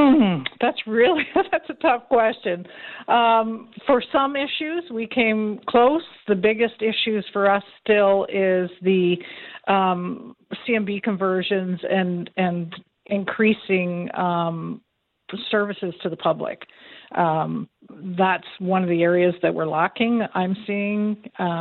That's a tough question. For some issues, we came close. The biggest issues for us still is the CMB conversions and increasing services to the public. That's one of the areas that we're lacking, I'm seeing.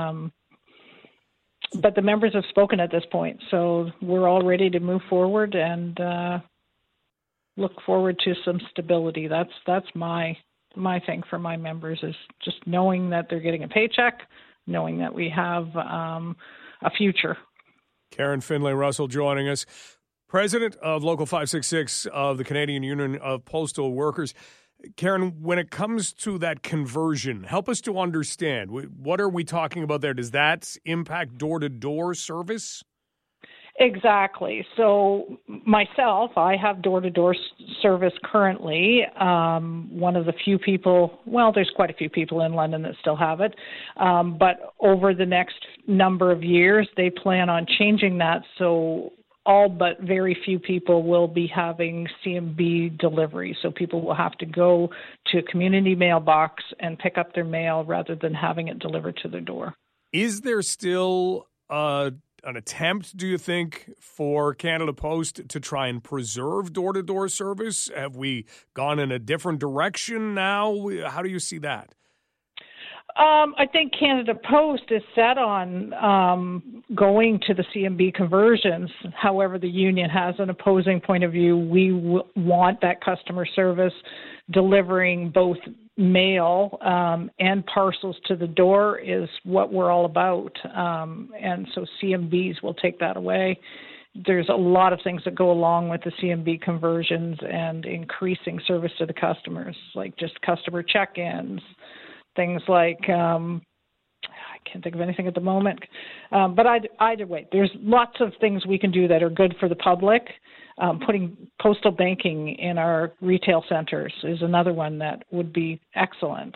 But the members have spoken at this point, so we're all ready to move forward and look forward to some stability. That's my thing for my members, is just knowing that they're getting a paycheck, knowing that we have a future. Karen Finlay Russell joining us, President of Local 566 of the Canadian Union of Postal Workers. Karen, when it comes to that conversion, help us to understand. What are we talking about there? Does that impact door-to-door service? Exactly. So myself, I have door-to-door service currently. One of the few people, well, there's quite a few people in London that still have it. But over the next number of years, they plan on changing that. So all but very few people will be having CMB delivery. So people will have to go to a community mailbox and pick up their mail rather than having it delivered to their door. Is there still an attempt, do you think, for Canada Post to try and preserve door-to-door service? Have we gone in a different direction now? How do you see that? I think Canada Post is set on going to the CMB conversions. However, the union has an opposing point of view. We want that customer service delivering both mail and parcels to the door is what we're all about. And so CMBs will take that away. There's a lot of things that go along with the CMB conversions and increasing service to the customers, like just customer check-ins, things like, I can't think of anything at the moment, but either way, there's lots of things we can do that are good for the public. Putting postal banking in our retail centers is another one that would be excellent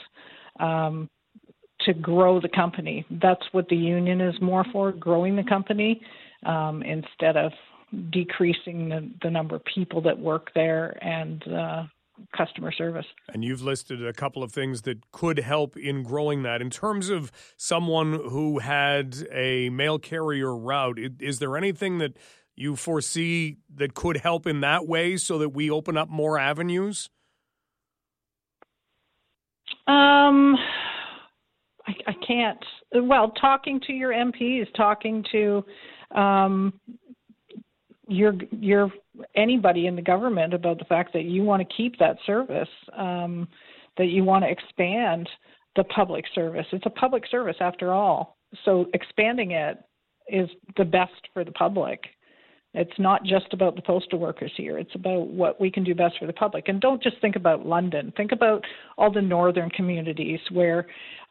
to grow the company. That's what the union is more for, growing the company instead of decreasing the number of people that work there and customer service. And you've listed a couple of things that could help in growing that. In terms of someone who had a mail carrier route, is there anything that you foresee that could help in that way so that we open up more avenues? I can't. Well, talking to your MPs, talking to your anybody in the government about the fact that you want to keep that service, that you want to expand the public service. It's a public service after all. So expanding it is the best for the public. It's not just about the postal workers here. It's about what we can do best for the public. And don't just think about London. Think about all the northern communities where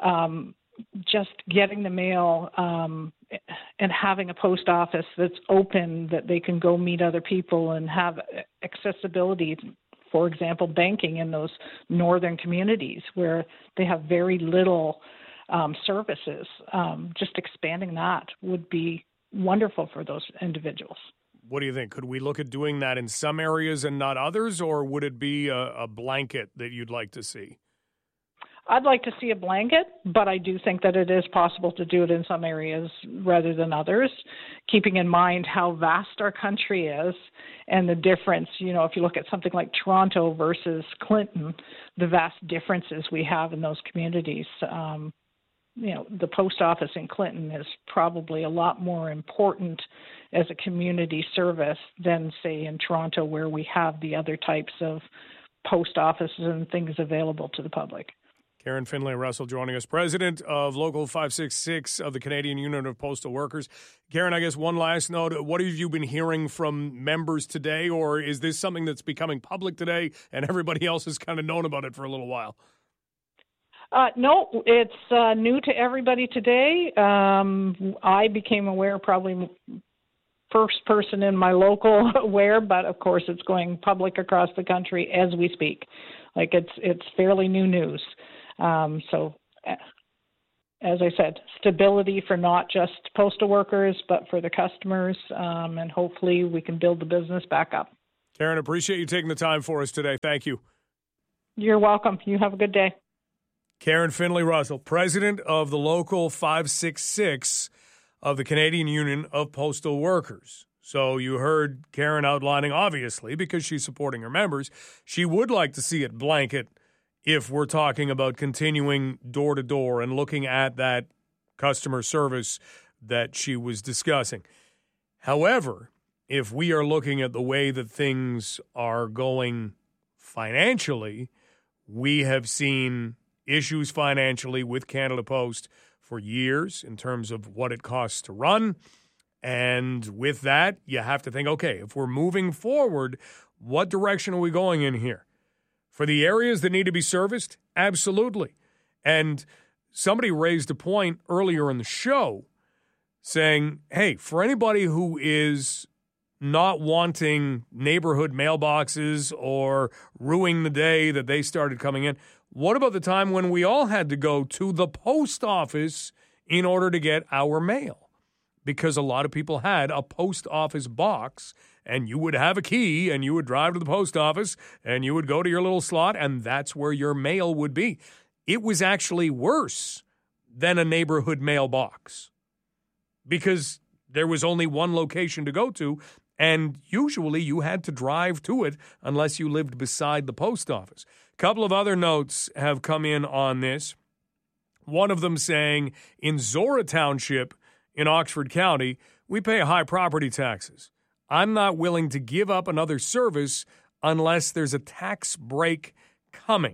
just getting the mail and having a post office that's open, that they can go meet other people and have accessibility, for example, banking in those northern communities where they have very little services. Just expanding that would be wonderful for those individuals. What do you think? Could we look at doing that in some areas and not others, or would it be a blanket that you'd like to see? I'd like to see a blanket, but I do think that it is possible to do it in some areas rather than others, keeping in mind how vast our country is and the difference. You know, if you look at something like Toronto versus Clinton, the vast differences we have in those communities. You know, the post office in Clinton is probably a lot more important as a community service than, say, in Toronto, where we have the other types of post offices and things available to the public. Karen Finlay Russell joining us, President of Local 566 of the Canadian Union of Postal Workers. Karen, I guess one last note. What have you been hearing from members today, or is this something that's becoming public today and everybody else has kind of known about it for a little while? No, it's new to everybody today. I became aware probably first person in my local aware, but of course it's going public across the country as we speak. Like it's fairly new news. So as I said, stability for not just postal workers, but for the customers, and hopefully we can build the business back up. Karen, appreciate you taking the time for us today. Thank you. You're welcome. You have a good day. Karen Finley Russell, president of the Local 566 of the Canadian Union of Postal Workers. So you heard Karen outlining, obviously, because she's supporting her members, she would like to see it blanket if we're talking about continuing door-to-door and looking at that customer service that she was discussing. However, if we are looking at the way that things are going financially, we have seen issues financially with Canada Post for years in terms of what it costs to run. And with that, you have to think, okay, if we're moving forward, what direction are we going in here? For the areas that need to be serviced, absolutely. And somebody raised a point earlier in the show saying, hey, for anybody who is not wanting neighborhood mailboxes or ruining the day that they started coming in, what about the time when we all had to go to the post office in order to get our mail? Because a lot of people had a post office box, and you would have a key, and you would drive to the post office, and you would go to your little slot, and that's where your mail would be. It was actually worse than a neighborhood mailbox because there was only one location to go to, and usually you had to drive to it unless you lived beside the post office. A couple of other notes have come in on this. One of them saying, in Zora Township in Oxford County, we pay high property taxes. I'm not willing to give up another service unless there's a tax break coming.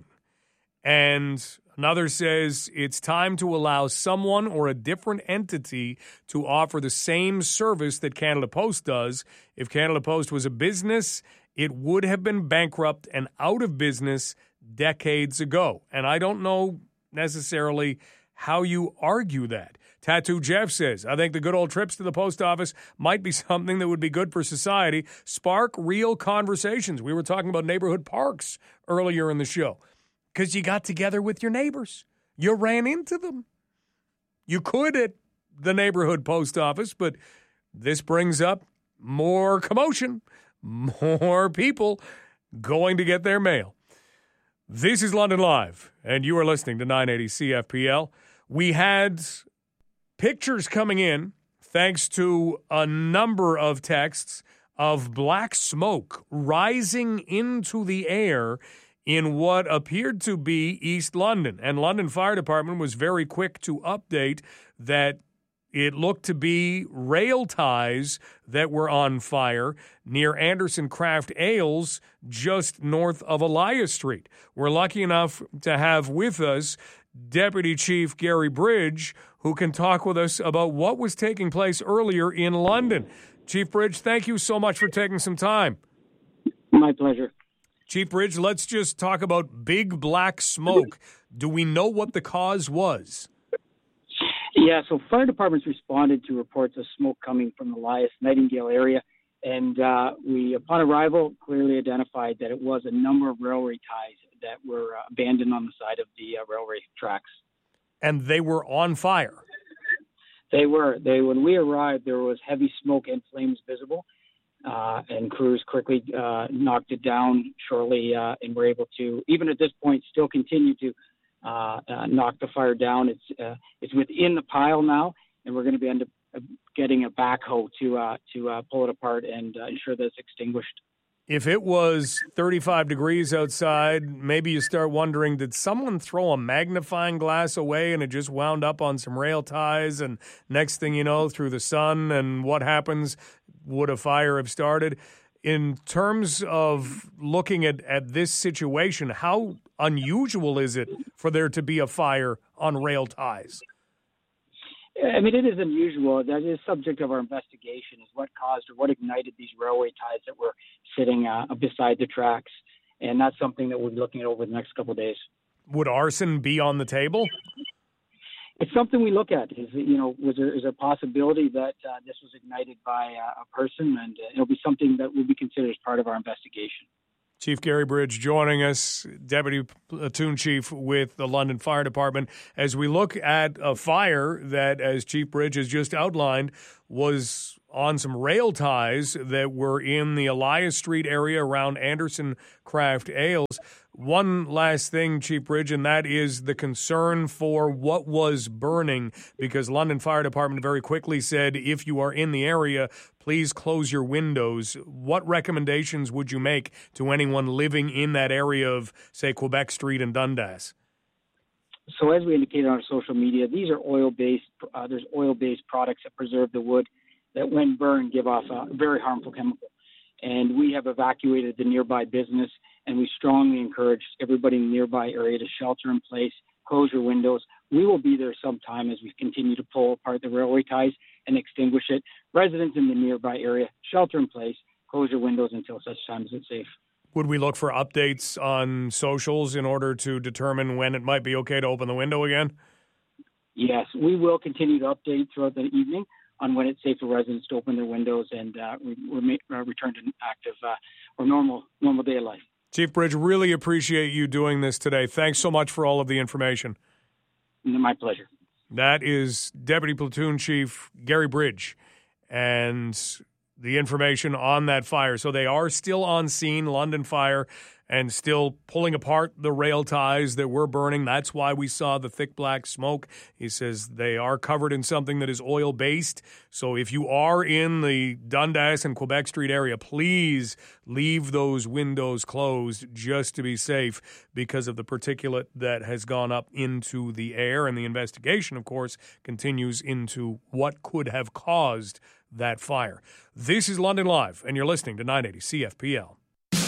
And another says it's time to allow someone or a different entity to offer the same service that Canada Post does. If Canada Post was a business, it would have been bankrupt and out of business decades ago. And I don't know necessarily how you argue that. Tattoo Jeff says, I think the good old trips to the post office might be something that would be good for society. Spark real conversations. We were talking about neighborhood parks earlier in the show because you got together with your neighbors. You ran into them. You could at the neighborhood post office, but this brings up more commotion, more people going to get their mail. This is London Live, and you are listening to 980 CFPL. We had pictures coming in, thanks to a number of texts, of black smoke rising into the air in what appeared to be East London. And London Fire Department was very quick to update that it looked to be rail ties that were on fire near Anderson Craft Ales, just north of Elias Street. We're lucky enough to have with us Deputy Chief Gary Bridge, who can talk with us about what was taking place earlier in London. Chief Bridge, thank you so much for taking some time. My pleasure. Chief Bridge, let's just talk about big black smoke. Do we know what the cause was? Yeah, so fire departments responded to reports of smoke coming from the Elias Nightingale area, and we, upon arrival, clearly identified that it was a number of railway ties that were abandoned on the side of the railway tracks. And they were on fire? They were. When we arrived, there was heavy smoke and flames visible, and crews quickly knocked it down shortly, and were able to, even at this point, still continue to knock the fire down. It's within the pile now, and we're going to be end up getting a backhoe to pull it apart and ensure that it's extinguished. If it was 35 degrees outside, maybe you start wondering, did someone throw a magnifying glass away and it just wound up on some rail ties? And next thing you know, through the sun, and what happens? Would a fire have started? In terms of looking at this situation, how unusual is it for there to be a fire on rail ties? I mean, it is unusual. That is subject of our investigation, is what caused or what ignited these railway ties that were sitting beside the tracks. And that's something that we'll be looking at over the next couple of days. Would arson be on the table? It's something we look at. Is there a possibility that this was ignited by a person? And it'll be something that will be considered as part of our investigation. Chief Gary Bridge joining us, Deputy Platoon Chief with the London Fire Department, as we look at a fire that, as Chief Bridge has just outlined, was on some rail ties that were in the Elias Street area around Anderson Craft Ales. One last thing, Chief Bridge, and that is the concern for what was burning, because London Fire Department very quickly said, if you are in the area, please close your windows. What recommendations would you make to anyone living in that area of, say, Quebec Street and Dundas? So as we indicated on our social media, these are oil-based. There's oil-based products that preserve the wood that, when burned, give off a very harmful chemical. And we have evacuated the nearby business, and we strongly encourage everybody in the nearby area to shelter in place, close your windows. We will be there sometime as we continue to pull apart the railway ties and extinguish it. Residents in the nearby area, shelter in place, close your windows until such time as it's safe. Would we look for updates on socials in order to determine when it might be okay to open the window again? Yes, we will continue to update throughout the evening on when it's safe for residents to open their windows and return to active or normal day of life. Chief Bridge, really appreciate you doing this today. Thanks so much for all of the information. My pleasure. That is Deputy Platoon Chief Gary Bridge, and the information on that fire. So they are still on scene, London Fire, and still pulling apart the rail ties that were burning. That's why we saw the thick black smoke. He says they are covered in something that is oil-based. So if you are in the Dundas and Quebec Street area, please leave those windows closed just to be safe because of the particulate that has gone up into the air. And the investigation, of course, continues into what could have caused that fire. This is London Live, and you're listening to 980 CFPL.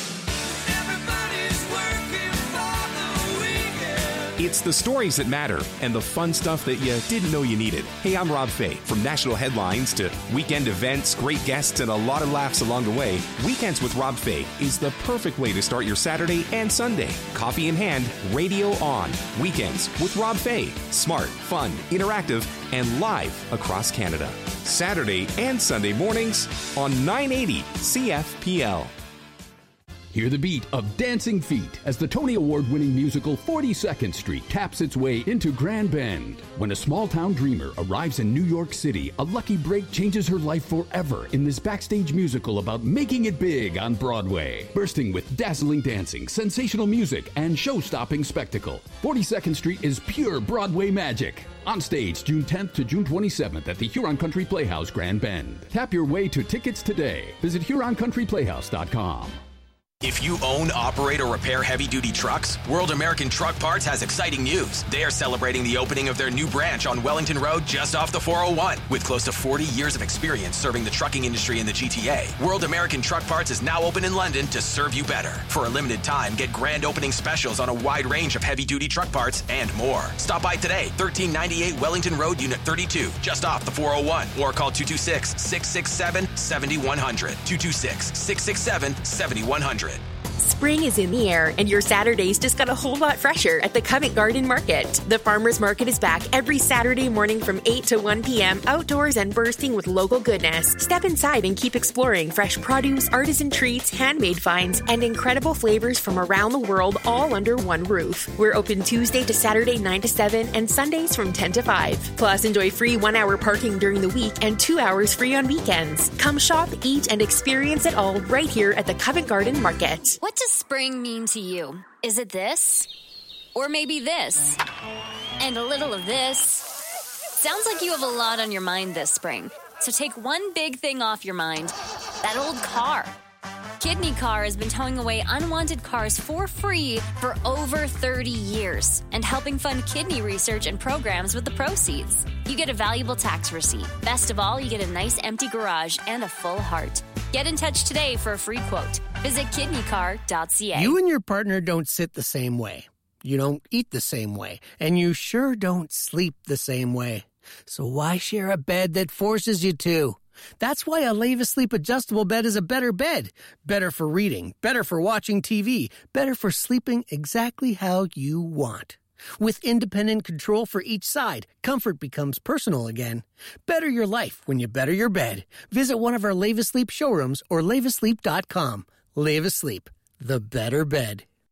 It's the stories that matter and the fun stuff that you didn't know you needed. Hey, I'm Rob Fay. From national headlines to weekend events, great guests, and a lot of laughs along the way, Weekends with Rob Fay is the perfect way to start your Saturday and Sunday. Coffee in hand, radio on. Weekends with Rob Fay. Smart, fun, interactive, and live across Canada. Saturday and Sunday mornings on 980 CFPL. Hear the beat of Dancing Feet as the Tony Award-winning musical 42nd Street taps its way into Grand Bend. When a small-town dreamer arrives in New York City, a lucky break changes her life forever in this backstage musical about making it big on Broadway. Bursting with dazzling dancing, sensational music, and show-stopping spectacle, 42nd Street is pure Broadway magic. On stage June 10th to June 27th at the Huron Country Playhouse, Grand Bend. Tap your way to tickets today. Visit HuronCountryPlayhouse.com. If you own, operate, or repair heavy-duty trucks, World American Truck Parts has exciting news. They are celebrating the opening of their new branch on Wellington Road just off the 401. With close to 40 years of experience serving the trucking industry in the GTA, World American Truck Parts is now open in London to serve you better. For a limited time, get grand opening specials on a wide range of heavy-duty truck parts and more. Stop by today, 1398 Wellington Road, Unit 32, just off the 401, or call 226-667-7100. 226-667-7100. Spring is in the air, and your Saturdays just got a whole lot fresher at the Covent Garden Market. The Farmers Market is back every Saturday morning from 8 to 1 p.m., outdoors and bursting with local goodness. Step inside and keep exploring fresh produce, artisan treats, handmade finds, and incredible flavors from around the world, all under one roof. We're open Tuesday to Saturday 9 to 7 and Sundays from 10 to 5. Plus, enjoy free 1-hour parking during the week and 2 hours free on weekends. Come shop, eat, and experience it all right here at the Covent Garden Market. What does spring mean to you? Is it this? Or maybe this? And a little of this? Sounds like you have a lot on your mind this spring. So take one big thing off your mind. That old car. Kidney Car has been towing away unwanted cars for free for over 30 years and helping fund kidney research and programs with the proceeds. You get a valuable tax receipt. Best of all, you get a nice empty garage and a full heart. Get in touch today for a free quote. Visit kidneycar.ca. You and your partner don't sit the same way. You don't eat the same way. And you sure don't sleep the same way. So why share a bed that forces you to? That's why a Leva Sleep adjustable bed is a better bed. Better for reading, better for watching TV, better for sleeping exactly how you want. With independent control for each side, comfort becomes personal again. Better your life when you better your bed. Visit one of our Leva Sleep showrooms or levasleep.com. Leva Sleep, the better bed.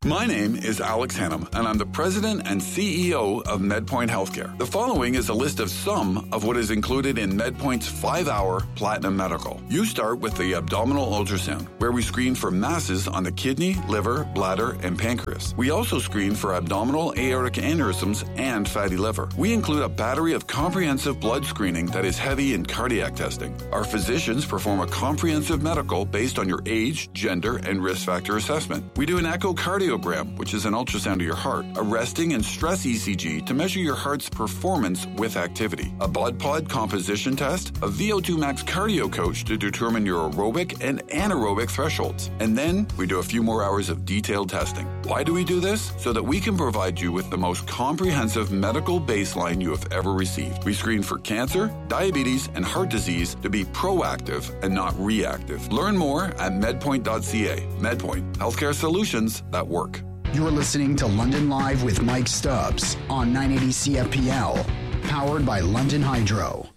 My name is Alex Hannum, and I'm the president and CEO of MedPoint Healthcare. The following is a list of some of what is included in MedPoint's 5-hour Platinum Medical. You start with the abdominal ultrasound, where we screen for masses on the kidney, liver, bladder, and pancreas. We also screen for abdominal aortic aneurysms and fatty liver. We include a battery of comprehensive blood screening that is heavy in cardiac testing. Our physicians perform a comprehensive medical based on your age, gender, and risk factor assessment. We do an echocardiogram, which is an ultrasound of your heart, a resting and stress ECG to measure your heart's performance with activity, a blood pod composition test, a VO2 max cardio coach to determine your aerobic and anaerobic thresholds. And then we do a few more hours of detailed testing. Why do we do this? So that we can provide you with the most comprehensive medical baseline you have ever received. We screen for cancer, diabetes, and heart disease to be proactive and not reactive. Learn more at medpoint.ca. MedPoint, healthcare solutions that work. You're listening to London Live with Mike Stubbs on 980 CFPL, powered by London Hydro.